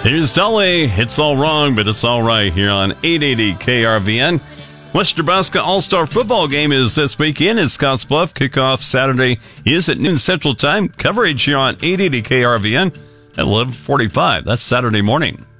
Here's Tully. It's all wrong, but it's all right here on 880 KRVN. West Nebraska All-Star Football game is this weekend in Scottsbluff. Kickoff Saturday is at noon Central Time. Coverage here on 880 KRVN at 11:45. That's Saturday morning.